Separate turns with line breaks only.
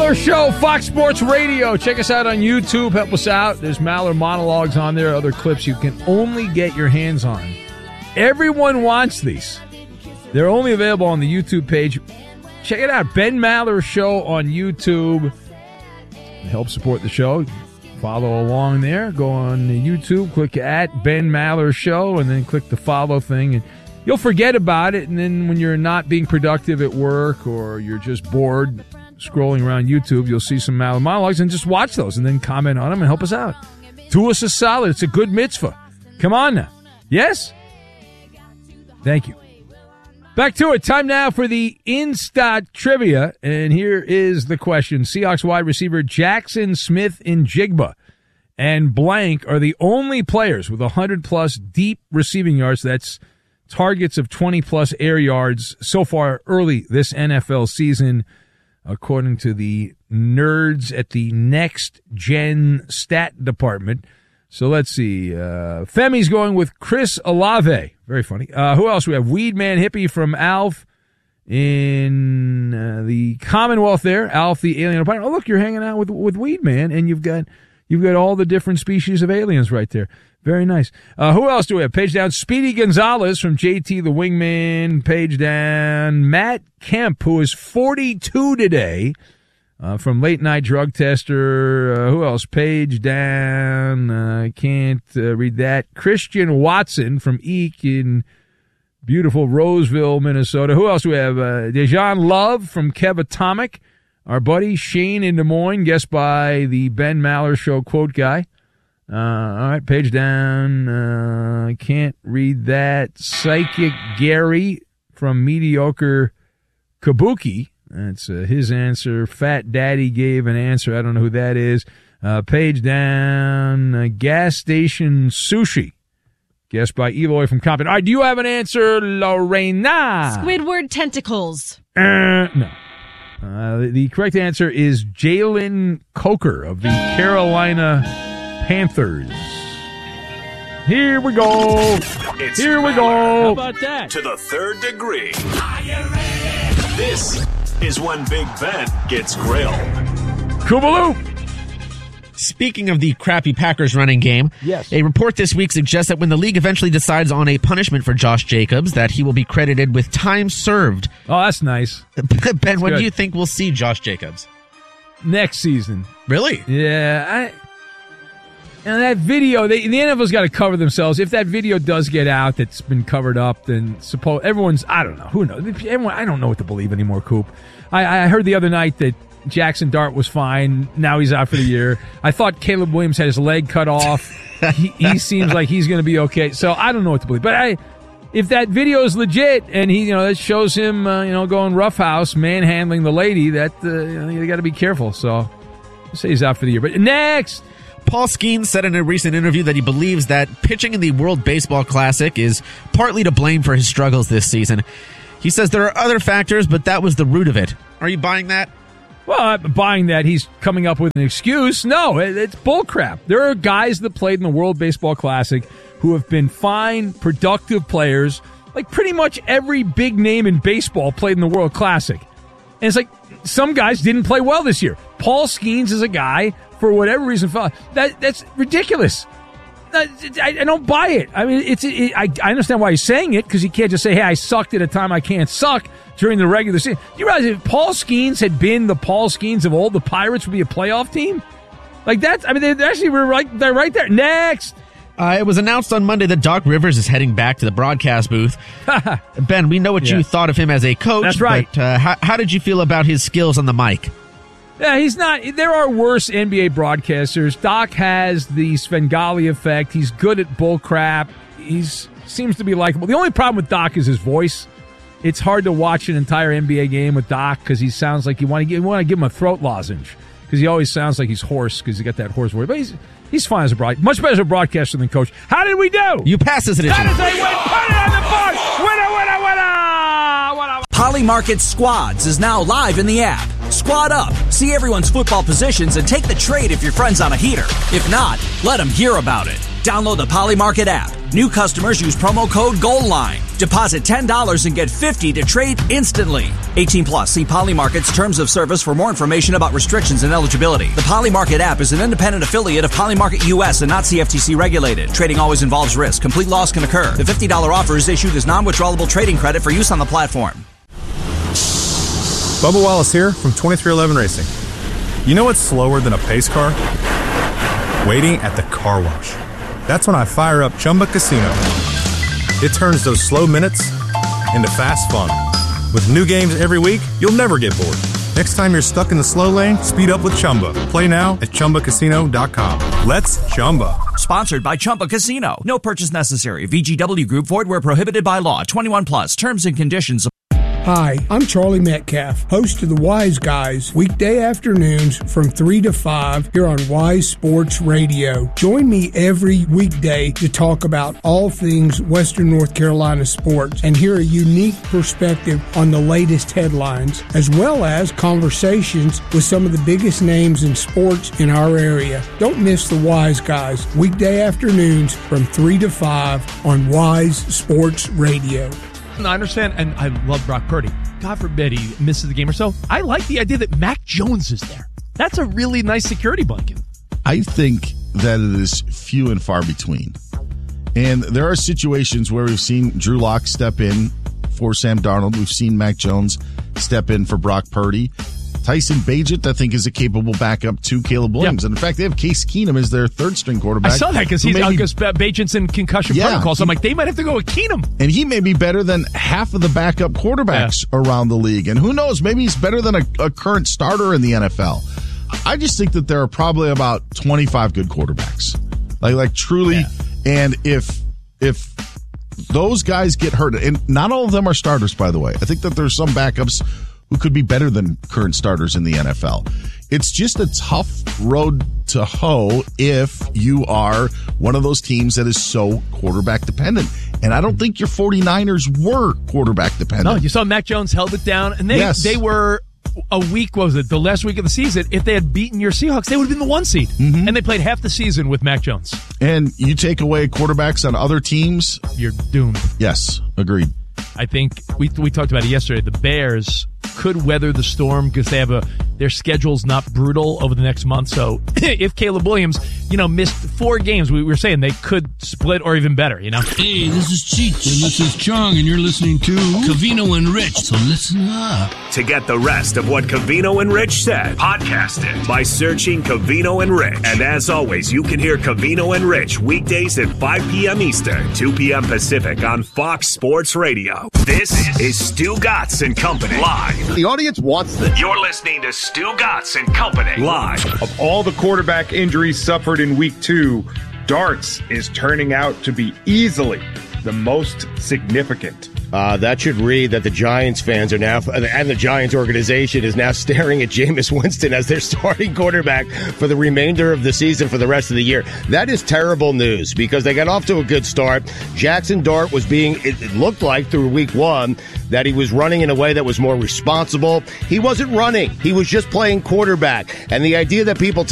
Maller Show, Fox Sports Radio. Check us out on YouTube. Help us out. There's Maller monologues on there, other clips you can only get your hands on. Everyone wants these. They're only available on the YouTube page. Check it out. Ben Maller Show on YouTube. Help support the show. Follow along there. Go on YouTube, click at Ben Maller Show, and then click the follow thing. And you'll forget about it, and then when you're not being productive at work or you're just bored scrolling around YouTube, you'll see some Maller monologues, and just watch those and then comment on them and help us out. Do us a solid. It's a good mitzvah. Come on now. Yes? Thank you. Back to it. Time now for the Instat Trivia, and here is the question. Seahawks wide receiver Jackson Smith-Njigba and blank are the only players with 100-plus deep receiving yards. That's targets of 20-plus air yards so far early this NFL season, according to the nerds at the Next Gen Stat Department. So let's see. Femi's going with Chris Olave. Very funny. Who else? We have Weedman Hippie from Alf in the Commonwealth there. Alf the Alien Opiner. Oh, look, you're hanging out with Weedman, and you've got all the different species of aliens right there. Very nice. Who else do we have? Page down. Speedy Gonzalez from JT the Wingman. Page down. Matt Kemp, who is 42 today. From Late Night Drug Tester. Who else? Page down. Can't read that. Christian Watson from Eek in beautiful Roseville, Minnesota. Who else do we have? Dejan Love from Kev Atomic. Our buddy Shane in Des Moines, guessed by the Ben Maller Show quote guy. All right, page down. Can't read that. Psychic Gary from Mediocre Kabuki. That's his answer. Fat Daddy gave an answer. I don't know who that is. Page down. Gas Station Sushi. Guessed by Eloy from Compton. All right, do you have an answer, Lorena?
Squidward tentacles.
No. The correct answer is Jalen Coker of the Carolina Panthers. Here we go. Here we go.
How about that? To the third degree. Are you ready? This is when Big Ben gets grilled.
Kubaloo.
Speaking of the crappy Packers running game,
yes.
A report this week suggests that when the league eventually decides on a punishment for Josh Jacobs, that he will be credited with time served.
Oh, that's nice.
Ben, when do you think we'll see Josh Jacobs?
Next season.
Really?
Yeah. And that video, the NFL's got to cover themselves. If that video does get out that's been covered up, then everyone's, I don't know. Who knows? I don't know what to believe anymore, Coop. I heard the other night that Jackson Dart was fine. Now he's out for the year. I thought Caleb Williams had his leg cut off. He seems like he's going to be okay. So I don't know what to believe. But if that video is legit and that shows him, going roughhouse, manhandling the lady, that you got to be careful. So I'll say he's out for the year. But next.
Paul Skeens said in a recent interview that he believes that pitching in the World Baseball Classic is partly to blame for his struggles this season. He says there are other factors, but that was the root of it. Are you buying that?
Well, I'm buying that he's coming up with an excuse. No, it's bullcrap. There are guys that played in the World Baseball Classic who have been fine, productive players. Like pretty much every big name in baseball played in the World Classic. And it's like some guys didn't play well this year. Paul Skeens is a guy, for whatever reason, that's ridiculous. I don't buy it. I mean, I understand why he's saying it, because he can't just say, hey, I sucked at a time I can't suck during the regular season. You realize if Paul Skeens had been the Paul Skeens of old, the Pirates would be a playoff team? Like that's, I mean, they're right there. Next.
It was announced on Monday that Doc Rivers is heading back to the broadcast booth. Ben, we know what you thought of him as a coach.
That's right.
But how did you feel about his skills on the mic?
Yeah, he's not. There are worse NBA broadcasters. Doc has the Svengali effect. He's good at bull crap. He seems to be likable. The only problem with Doc is his voice. It's hard to watch an entire NBA game with Doc because he sounds like you want to give him a throat lozenge because he always sounds like he's hoarse because he got that hoarse voice. But he's fine as a much better as a broadcaster than coach. How did we do?
You passed this edition.
That is a win. Put it on the board. Winner, winner, winner.
Poly Market Squads is now live in the app. Squad up, see everyone's football positions, and take the trade if your friend's on a heater. If not, let them hear about it. Download the Poly Market app. New customers use promo code GOALLINE. Deposit $10 and get $50 to trade instantly. 18 plus. See Poly Market's terms of service for more information about restrictions and eligibility. The Poly Market app is an independent affiliate of Poly Market US and not CFTC regulated. Trading always involves risk. Complete loss can occur. The $50 offer is issued as non-withdrawable trading credit for use on the platform.
Bubba Wallace here from 2311 Racing. You know what's slower than a pace car? Waiting at the car wash. That's when I fire up Chumba Casino. It turns those slow minutes into fast fun. With new games every week, you'll never get bored. Next time you're stuck in the slow lane, speed up with Chumba. Play now at ChumbaCasino.com. Let's Chumba.
Sponsored by Chumba Casino. No purchase necessary. VGW Group. Void where prohibited by law. 21 plus. Terms and conditions.
Hi, I'm Charlie Metcalf, host of the Wise Guys, weekday afternoons from 3 to 5 here on Wise Sports Radio. Join me every weekday to talk about all things Western North Carolina sports and hear a unique perspective on the latest headlines, as well as conversations with some of the biggest names in sports in our area. Don't miss the Wise Guys, weekday afternoons from 3 to 5 on Wise Sports Radio.
I understand, and I love Brock Purdy. God forbid he misses the game or so. I like the idea that Mac Jones is there. That's a really nice security blanket.
I think that it is few and far between. And there are situations where we've seen Drew Lock step in for Sam Darnold. We've seen Mac Jones step in for Brock Purdy. Tyson Bagent, I think, is a capable backup to Caleb Williams. And in fact, they have Case Keenum as their third-string quarterback.
I saw that because Bagent's in concussion protocol. So I'm like, they might have to go with Keenum.
And he may be better than half of the backup quarterbacks around the league. And who knows, maybe he's better than a current starter in the NFL. I just think that there are probably about 25 good quarterbacks. Like truly. Yeah. And if those guys get hurt, and not all of them are starters, by the way. I think that there's some backups who could be better than current starters in the NFL. It's just a tough road to hoe if you are one of those teams that is so quarterback dependent. And I don't think your 49ers were quarterback dependent.
No, you saw Mac Jones held it down, and they were a week, what was it, the last week of the season. If they had beaten your Seahawks, they would have been the 1 seed. Mm-hmm. And they played half the season with Mac Jones.
And you take away quarterbacks on other teams,
you're doomed.
Yes, agreed.
I think we talked about it yesterday. The Bears could weather the storm because they have their schedule's not brutal over the next month. So if Caleb Williams, missed 4 games, we were saying they could split or even better, Hey,
this is Cheech and this is Chong, and you're listening to Covino and Rich. So listen up.
To get the rest of what Covino and Rich said, podcast it by searching Covino and Rich. And as always, you can hear Covino and Rich weekdays at 5 p.m. Eastern, 2 p.m. Pacific on Fox Sports Radio. This is Stu Gatz and Company live.
The audience wants this.
You're listening to Stu Gatz and Company live.
Of all the quarterback injuries suffered in week 2, darts is turning out to be easily the most significant.
That should read that the Giants fans are now, and the Giants organization is now staring at Jameis Winston as their starting quarterback for the remainder of the season for the rest of the year. That is terrible news because they got off to a good start. Jackson Dart was it looked like through week 1 that he was running in a way that was more responsible. He wasn't running. He was just playing quarterback. And the idea that people